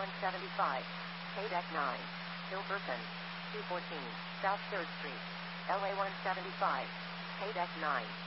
175, KDEC 9, Hilberton, 214, South 3rd Street, LA 175, KDEC 9.